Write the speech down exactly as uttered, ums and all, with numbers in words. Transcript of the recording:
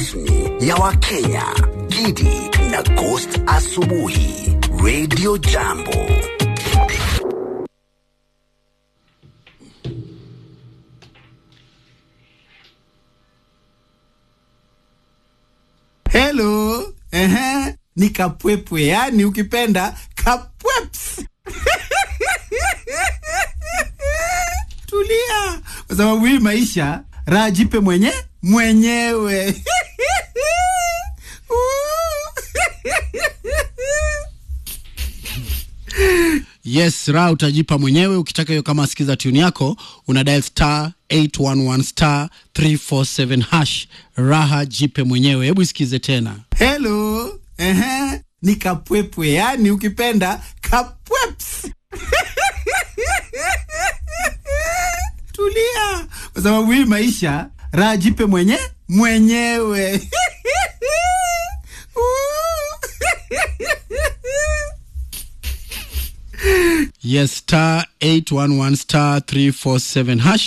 rasmi ya Wakenya. Gidi na Ghost asubuhi. Radio Jambo. Hello, ehe, ni kapwepwe, yani ukipenda kapweps. Tulia, kwa sababu hii maisha, raha jipe mwenye, mwenyewe. Yes, raha utajipa mwenyewe. Ukitaka hiyo kama sikiza tune yako, una dial star eight one one star three four seven hash. Raha jipe mwenyewe. Hebu isikize tena. Hello, ehe, ni kapwepwe, yani ukipenda kapweps. Tulia, kwa sababu hii maisha, raha jipe mwenye, mwenyewe. Yes, star eight one one star three four seven hash.